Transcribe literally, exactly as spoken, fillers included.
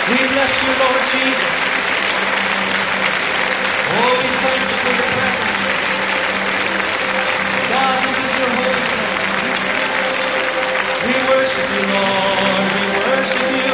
We bless you, Lord Jesus. Oh, we thank you for your presence. God, this is your holy place. We worship you, Lord. We worship you.